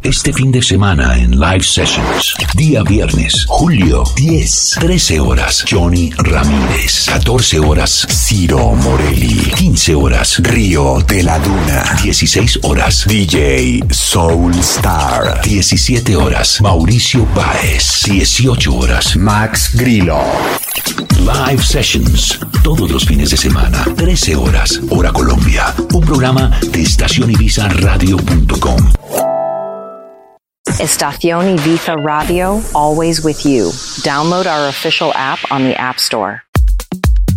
Este fin de semana en Live Sessions. Día viernes, julio 10, 13 horas, Johnny Ramírez. 14 horas, Ciro Morelli. 15 horas, Río de la Duna. 16 horas, DJ Soul Star. 17 horas, Mauricio Báez. 18 horas, Max Grillo. Live Sessions, todos los fines de semana, 13 horas, hora Colombia. Un programa de estacionibizaradio.com. Estación Ibiza Radio, always with you. Download our official app on the App Store.